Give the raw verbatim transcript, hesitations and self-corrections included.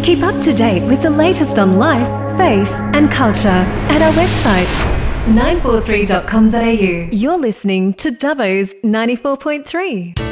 Keep up to date with the latest on life, faith and culture at our website nine four three dot com dot a u. You're listening to Dubbo's ninety-four point three.